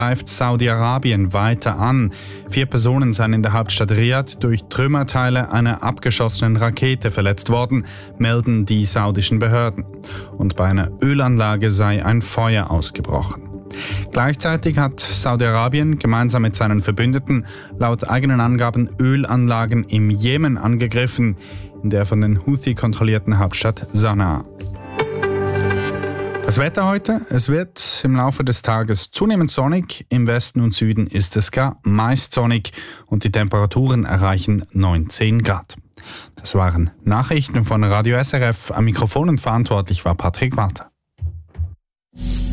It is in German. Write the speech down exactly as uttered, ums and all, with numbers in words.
greift Saudi-Arabien weiter an. Vier Personen seien in der Hauptstadt Riad durch Trümmerteile einer abgeschossenen Rakete verletzt worden, melden die saudischen Behörden. Und bei einer Ölanlage sei ein Feuer ausgebrochen. Gleichzeitig hat Saudi-Arabien gemeinsam mit seinen Verbündeten laut eigenen Angaben Ölanlagen im Jemen angegriffen, in der von den Houthi kontrollierten Hauptstadt Sanaa. Das Wetter heute: Es wird im Laufe des Tages zunehmend sonnig, im Westen und Süden ist es gar meist sonnig und die Temperaturen erreichen neunzehn Grad. Das waren Nachrichten von Radio S R F. Am Mikrofon und verantwortlich war Patrick Walter.